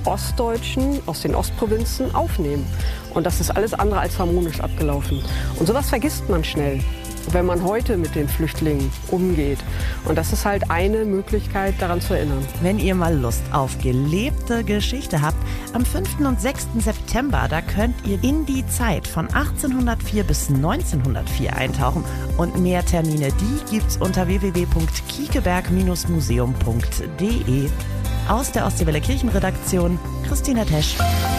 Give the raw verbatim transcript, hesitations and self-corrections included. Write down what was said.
Ostdeutschen aus den Ostprovinzen aufnehmen. Und das ist alles andere als harmonisch abgelaufen. Und sowas vergisst man schnell, wenn man heute mit den Flüchtlingen umgeht. Und das ist halt eine Möglichkeit, daran zu erinnern. Wenn ihr mal Lust auf gelebte Geschichte habt, am fünften und sechsten September, da könnt ihr in die Zeit von achtzehnhundertvier bis neunzehnhundertvier eintauchen. Und mehr Termine, die gibt's unter w w w punkt kiekeberg Museum punkt de. Aus der Ostseewelle Kirchenredaktion, Christina Tesch.